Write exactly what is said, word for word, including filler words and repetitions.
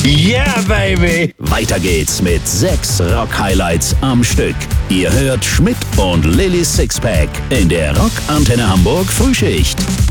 Yeah, baby! Weiter geht's mit sechs Rock-Highlights am Stück. Ihr hört Schmidt und Lillys Sixpack in der Rock Antenne Hamburg Frühschicht.